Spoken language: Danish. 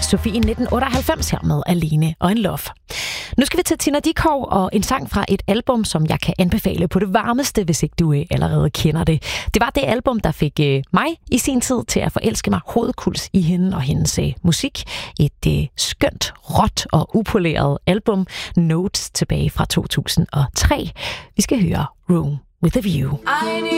Sofie 1998 her med Alene og en Love. Nu skal vi til Tina Dickow og en sang fra et album, som jeg kan anbefale på det varmeste, hvis ikke du allerede kender det. Det var det album, der fik mig i sin tid til at forelske mig hovedkuls i hende og hendes musik. Et skønt, råt og upoleret album, Notes, tilbage fra 2003. Vi skal høre Room with a View.